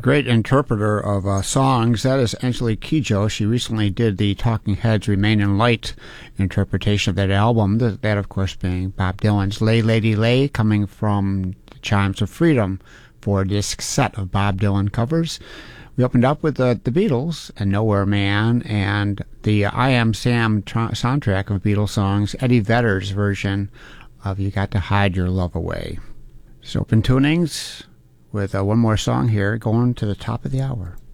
great interpreter of songs. That is Angelique Kidjo. She recently did the Talking Heads' Remain in Light interpretation of that album. That, of course, being Bob Dylan's Lay Lady Lay, coming from the Chimes of Freedom for disc set of Bob Dylan covers. We opened up with the Beatles and Nowhere Man, and the I Am Sam soundtrack of Beatles songs, Eddie Vedder's version of You Got to Hide Your Love Away. So open tunings with one more song here, going to the top of the hour.